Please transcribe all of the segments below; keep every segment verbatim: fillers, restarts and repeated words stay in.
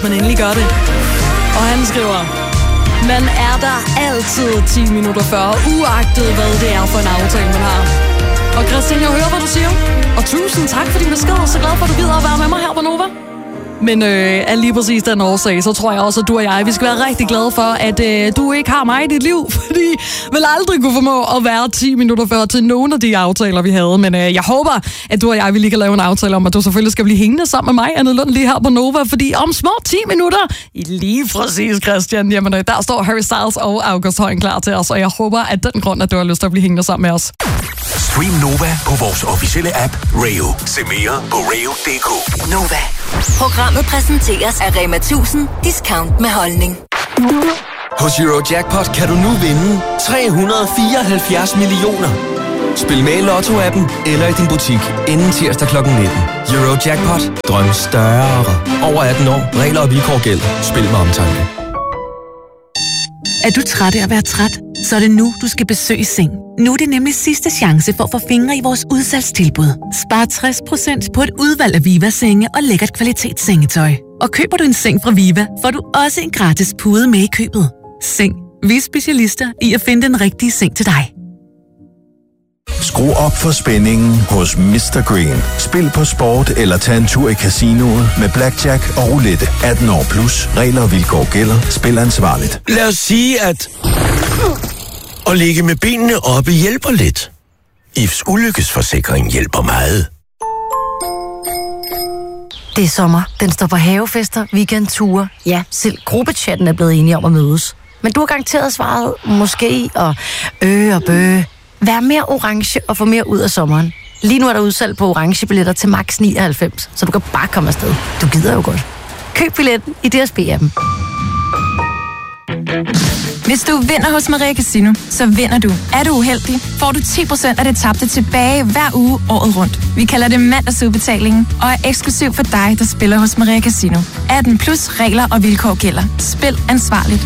man endelig gør det. Og han skriver: man er der altid ti minutter før, uagtet hvad det er for en aftale, man har. Og Christian, jeg hører, hvad du siger. Og tusind tak for din besked. Så glad for, at du gider at være med mig her på Nova. Men øh, af lige præcis den årsag, så tror jeg også, at du og jeg, vi skal være rigtig glade for, at øh, du ikke har mig i dit liv. Fordi jeg vil aldrig kunne formå at være ti minutter før til nogen af de aftaler, vi havde. Men øh, jeg håber, at du og jeg, vi lige kan lave en aftale om, at du selvfølgelig skal blive hængende sammen med mig, Anne Lund, lige her på Nova. Fordi om små ti minutter, i lige præcis, Christian, jamen øh, der står Harry Styles og August Højen klar til os. Og jeg håber, at den grund, at du har lyst til at blive hængende sammen med os. Stream Nova på vores officielle app, Rayo. Se mere på rayo punktum d k. Nova. Programmet præsenteres af Rema tusind. Discount med holdning. Hos Eurojackpot kan du nu vinde tre hundrede og fireoghalvfjerds millioner. Spil med i Lotto-appen eller i din butik inden tirsdag klokken nitten. Eurojackpot. Drøm større. Over atten år. Regler og vilkår gælder. Spil med omtanke. Er du træt af at være træt? Så er det nu, du skal besøge Seng. Nu er det nemlig sidste chance for at få fingre i vores udsalgstilbud. Spar tres procent på et udvalg af Viva-senge og lækkert kvalitetssengetøj. Og køber du en seng fra Viva, får du også en gratis pude med i købet. Seng. Vi er specialister i at finde den rigtige seng til dig. Skru op for spændingen hos mister Green. Spil på sport eller tag en tur i casinoet med blackjack og roulette. atten år plus. Regler og vilkår gælder. Spil ansvarligt. Lad os sige, at at ligge med benene oppe hjælper lidt. I F ulykkesforsikring hjælper meget. Det er sommer. Den står på havefester, weekendture. Ja, selv gruppechatten er blevet enige om at mødes. Men du har garanteret svaret måske og øh og bøh. Vær mere orange og få mere ud af sommeren. Lige nu er der udsalg på orange billetter til max nioghalvfems, så du kan bare komme afsted. Du gider jo godt. Køb billetten i D S B-appen. Hvis du vinder hos Maria Casino, så vinder du. Er du uheldig, får du ti procent af det tabte tilbage hver uge året rundt. Vi kalder det mandagsudbetalingen og er eksklusiv for dig, der spiller hos Maria Casino. atten plus regler og vilkår gælder. Spil ansvarligt.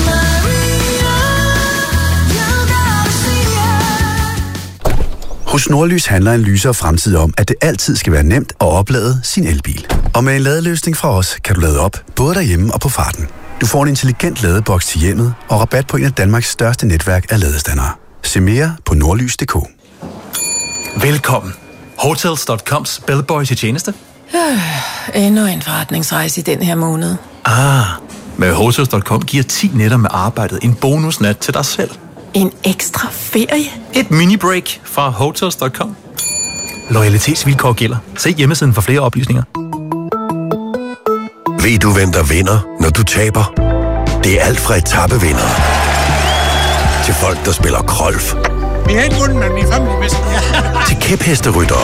Hos Nordlys handler en lysere fremtid om, at det altid skal være nemt at oplade sin elbil. Og med en ladeløsning fra os, kan du lade op, både derhjemme og på farten. Du får en intelligent ladeboks til hjemmet og rabat på en af Danmarks største netværk af ladestandere. Se mere på nordlys punktum d k. Velkommen. Hotels punktum coms bellboy til tjeneste. Øh, endnu en forretningsrejse i den her måned. Ah, med Hotels punktum com giver ti nætter med arbejdet en bonusnat til dig selv. En ekstra ferie? Et mini-break fra Hotels punktum com. Loyalitetsvilkår gælder. Se hjemmesiden for flere oplysninger. Ved du, hvem der vinder, når du taber? Det er alt fra etapevinder til folk, der spiller golf. Vi har ikke vundet, men vi er family bedst. Til kæphesteryttere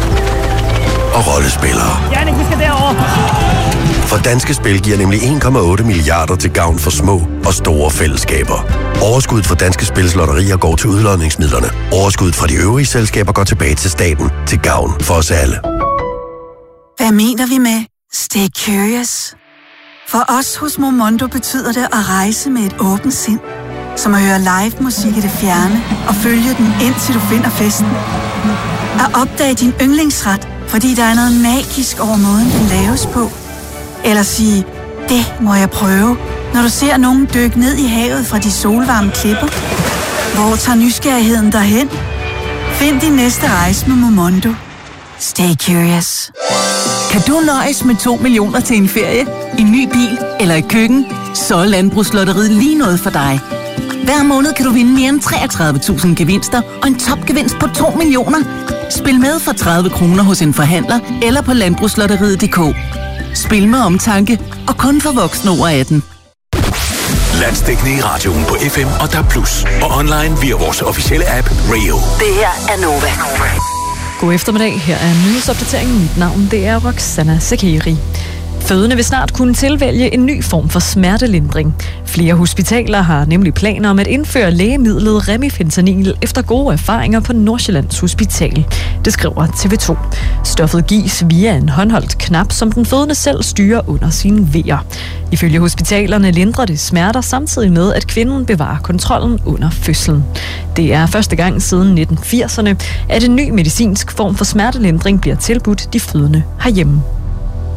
og rollespillere. Jannik, vi skal derover. For Danske Spil giver nemlig en komma otte milliarder til gavn for små og store fællesskaber. Overskuddet fra Danske Spils lotterier går til udlodningsmidlerne. Overskuddet fra de øvrige selskaber går tilbage til staten til gavn for os alle. Hvad mener vi med Stay Curious? For os hos Momondo betyder det at rejse med et åbent sind. Som at høre live musik i det fjerne og følge den indtil du finder festen. At opdage din yndlingsret, fordi der er noget magisk over måden, den laves på. Eller sige, det må jeg prøve, når du ser nogen dykke ned i havet fra de solvarme klipper. Hvor tager nysgerrigheden derhen? Find din næste rejse med Momondo. Stay curious. Kan du nøjes med to millioner til en ferie, en ny bil eller et køkken? Så er Landbrugslotteriet lige noget for dig. Hver måned kan du vinde mere end treogtredive tusind gevinster og en topgevinst på to millioner. Spil med for tredive kroner hos en forhandler eller på landbrugslotteriet punktum d k. Spil med omtanke og kun for voksne over atten. Landsdækkende i radioen på F M og D A B plus, og online via vores officielle app Rayo. Det her er Nova. God eftermiddag. Her er nyhedsopdateringen. Mit navn det er Roxana Zakeri. Fødende vil snart kunne tilvælge en ny form for smertelindring. Flere hospitaler har nemlig planer om at indføre lægemidlet Remifentanil efter gode erfaringer på Nordsjællands Hospital. Det skriver T V to. Stoffet gives via en håndholdt knap, som den fødende selv styrer under sine vejer. Ifølge hospitalerne lindrer det smerter samtidig med, at kvinden bevarer kontrollen under fødslen. Det er første gang siden nitten firserne, at en ny medicinsk form for smertelindring bliver tilbudt de fødende herhjemme.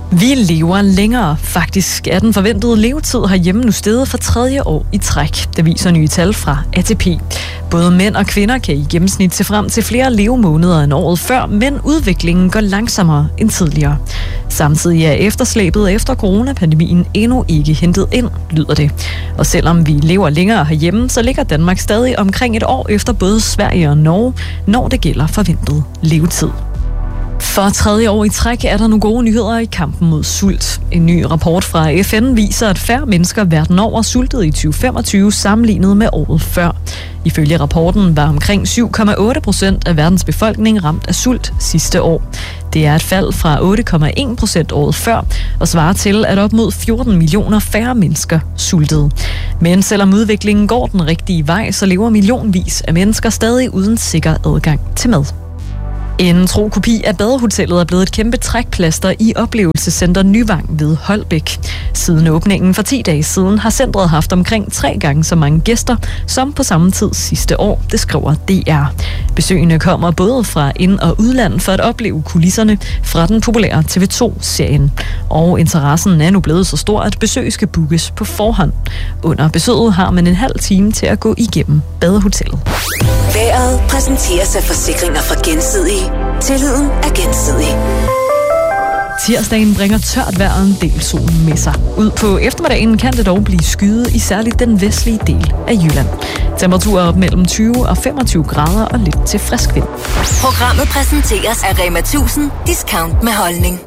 Vi lever længere. Faktisk er den forventede levetid herhjemme nu steget for tredje år i træk. Det viser nye tal fra A T P. Både mænd og kvinder kan i gennemsnit se frem til flere levemåneder end året før, men udviklingen går langsommere end tidligere. Samtidig er efterslæbet efter coronapandemien endnu ikke hentet ind, lyder det. Og selvom vi lever længere herhjemme, så ligger Danmark stadig omkring et år efter både Sverige og Norge, når det gælder forventet levetid. For tredje år i træk er der nogle gode nyheder i kampen mod sult. En ny rapport fra F N viser, at færre mennesker verden over sultede i tyve femogtyve sammenlignet med året før. Ifølge rapporten var omkring syv komma otte procent af verdens befolkning ramt af sult sidste år. Det er et fald fra otte komma en procent året før, og svarer til, at op mod fjorten millioner færre mennesker sultede. Men selvom udviklingen går den rigtige vej, så lever millionvis af mennesker stadig uden sikker adgang til mad. En tro kopi af badehotellet er blevet et kæmpe trækplaster i oplevelsescenter Nyvang ved Holbæk. Siden åbningen for ti dage siden har centret haft omkring tre gange så mange gæster som på samme tid sidste år, det skriver D R. Besøgende kommer både fra ind- og udland for at opleve kulisserne fra den populære T V to-serien. Og interessen er nu blevet så stor, at besøg skal bookes på forhånd. Under besøget har man en halv time til at gå igennem badehotellet. Været præsenteres af Forsikringer fra Gensidige. Tilliden er gensidig. Tirsdagen bringer tørt vejr og en del sol med sig. Ud på eftermiddagen kan det dog blive skyet i særligt den vestlige del af Jylland. Temperaturer op mellem tyve og femogtyve grader og lidt til frisk vind. Programmet præsenteres af Rema tusind. Discount med holdning.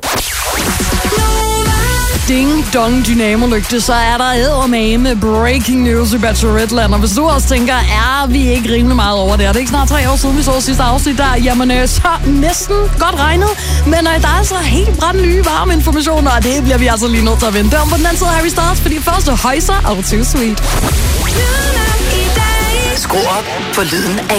Ding dong dynamo-lygte, så er der eddermame breaking news i Bacheloretteland. Og hvis du også tænker, er vi ikke rimelig meget over det? Er det ikke snart tre år siden, vi så sidste afsnit der? Jamen, så næsten godt regnet. Men øh, der er altså helt brændt nye varme informationer, og det bliver vi altså lige nødt til at vente om. På den anden side har vi startet for de første højser og Too Sweet. Skru op for lyden af